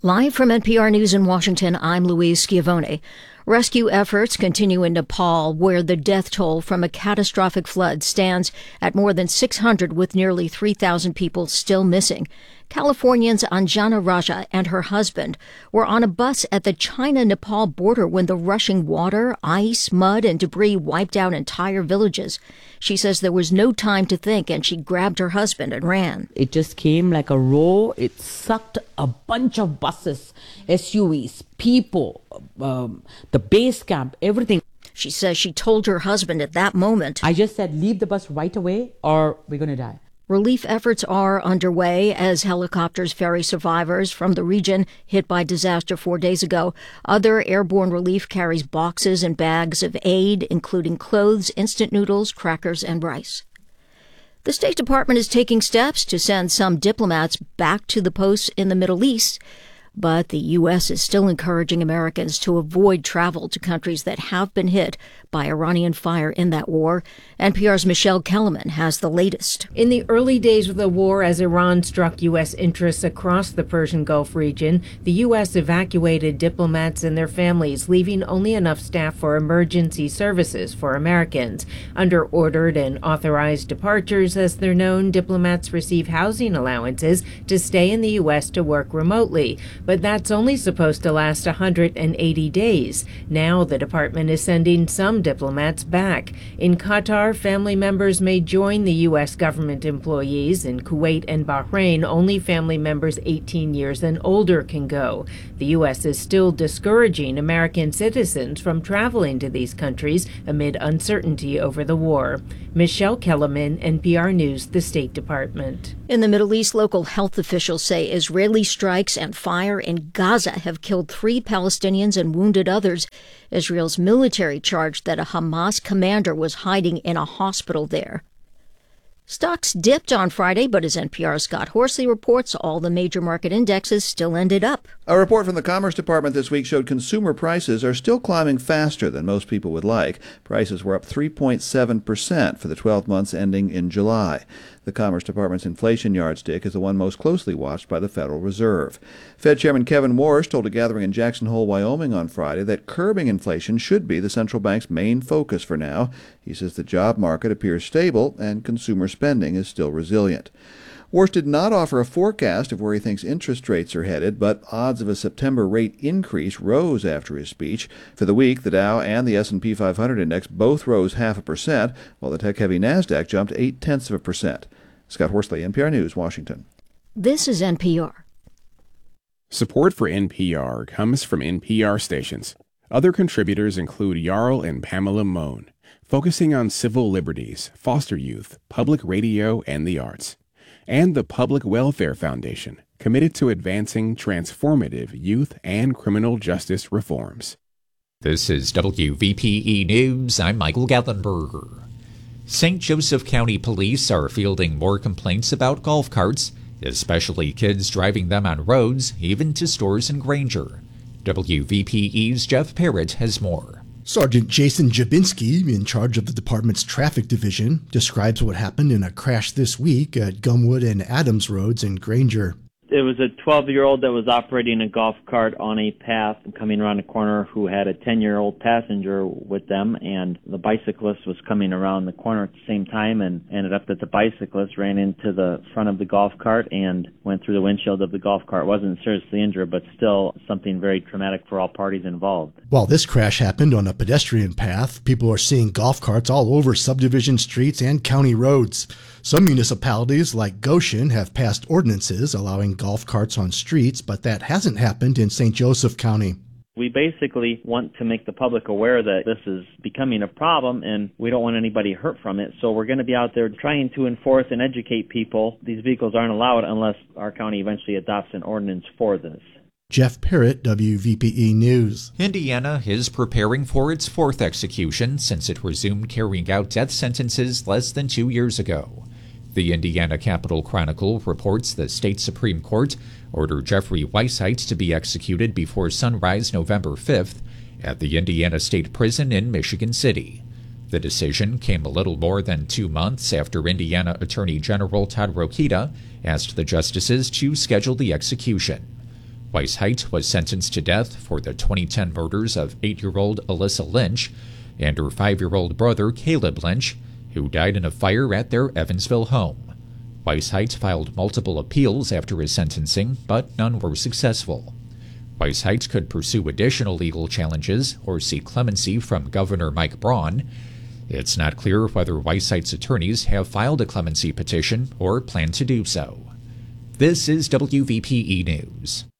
Live from NPR News in Washington, I'm Louise Schiavone. Rescue efforts continue in Nepal, where the death toll from a catastrophic flood stands at more than 600, with nearly 3,000 people still missing. Californians Anjana Raja and her husband were on a bus at the China-Nepal border when the rushing water, ice, mud, and debris wiped out entire villages. She says there was no time to think, and she grabbed her husband and ran. It just came like a roar. It sucked a bunch of buses, SUVs, people, the base camp, everything. She says she told her husband at that moment, I just said, leave the bus right away or we're going to die. Relief efforts are underway as helicopters ferry survivors from the region hit by disaster 4 days ago. Other airborne relief carries boxes and bags of aid, including clothes, instant noodles, crackers, and rice. The State Department is taking steps to send some diplomats back to the posts in the Middle East, but the U.S. is still encouraging Americans to avoid travel to countries that have been hit by Iranian fire in that war. NPR's Michelle Kellerman has the latest. In the early days of the war, as Iran struck U.S. interests across the Persian Gulf region, the U.S. evacuated diplomats and their families, leaving only enough staff for emergency services for Americans. Under ordered and authorized departures, as they're known, diplomats receive housing allowances to stay in the U.S. to work remotely. But that's only supposed to last 180 days. Now the department is sending some diplomats back. In Qatar, family members may join the U.S. government employees. In Kuwait and Bahrain, only family members 18 years and older can go. The U.S. is still discouraging American citizens from traveling to these countries amid uncertainty over the war. Michelle Kellerman, NPR News, the State Department. In the Middle East, local health officials say Israeli strikes and fire in Gaza have killed 3 Palestinians and wounded others. Israel's military charged that a Hamas commander was hiding in a hospital there. Stocks dipped on Friday, but as NPR's Scott Horsley reports, all the major market indexes still ended up. A report from the Commerce Department this week showed consumer prices are still climbing faster than most people would like. Prices were up 3.7% for the 12 months ending in July. The Commerce Department's inflation yardstick is the one most closely watched by the Federal Reserve. Fed Chairman Kevin Warsh told a gathering in Jackson Hole, Wyoming on Friday that curbing inflation should be the central bank's main focus for now. He says the job market appears stable and consumer spending is still resilient. Warsh did not offer a forecast of where he thinks interest rates are headed, but odds of a September rate increase rose after his speech. For the week, the Dow and the S&P 500 index both rose 0.5%, while the tech-heavy NASDAQ jumped 0.8%. Scott Horsley, NPR News, Washington. This is NPR. Support for NPR comes from NPR stations. Other contributors include Jarl and Pamela Mohn, focusing on civil liberties, foster youth, public radio, and the arts. And the Public Welfare Foundation, committed to advancing transformative youth and criminal justice reforms. This is WVPE News. I'm Michael Gallenberger. St. Joseph County Police are fielding more complaints about golf carts, especially kids driving them on roads, even to stores in Granger. WVPE's Jeff Parrott has more. Sergeant Jason Jabinski, in charge of the department's traffic division, describes what happened in a crash this week at Gumwood and Adams Roads in Granger. It was a 12-year-old that was operating a golf cart on a path coming around a corner who had a 10-year-old passenger with them, and the bicyclist was coming around the corner at the same time and ended up that the bicyclist ran into the front of the golf cart and went through the windshield of the golf cart. Wasn't seriously injured, but still something very traumatic for all parties involved. While this crash happened on a pedestrian path, people are seeing golf carts all over subdivision streets and county roads. Some municipalities, like Goshen, have passed ordinances allowing golf carts on streets, but that hasn't happened in St. Joseph County. We basically want to make the public aware that this is becoming a problem and we don't want anybody hurt from it. So we're going to be out there trying to enforce and educate people. These vehicles aren't allowed unless our county eventually adopts an ordinance for this. Jeff Parrott, WVPE News. Indiana is preparing for its 4th execution since it resumed carrying out death sentences less than 2 years ago. The Indiana Capitol Chronicle reports the state Supreme Court ordered Jeffrey Weishaupt to be executed before sunrise November 5th at the Indiana State Prison in Michigan City. The decision came a little more than 2 months after Indiana Attorney General Todd Rokita asked the justices to schedule the execution. Weishaupt was sentenced to death for the 2010 murders of 8-year-old Alyssa Lynch and her 5-year-old brother Caleb Lynch, who died in a fire at their Evansville home. Weishaupt filed multiple appeals after his sentencing, but none were successful. Weishaupt could pursue additional legal challenges or seek clemency from Governor Mike Braun. It's not clear whether Weishaupt's attorneys have filed a clemency petition or plan to do so. This is WVPE News.